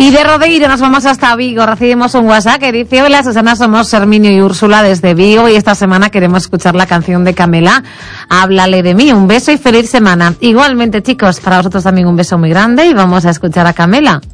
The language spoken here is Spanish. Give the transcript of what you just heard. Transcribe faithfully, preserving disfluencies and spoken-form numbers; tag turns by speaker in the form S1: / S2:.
S1: Y de Rodeiro nos vamos hasta Vigo. Recibimos un WhatsApp que dice: hola Susana, somos Herminio y Úrsula desde Vigo y esta semana queremos escuchar la canción de Camela, Háblale de mí. Un beso y feliz semana. Igualmente, chicos, para vosotros también un beso muy grande y vamos a escuchar a Camela.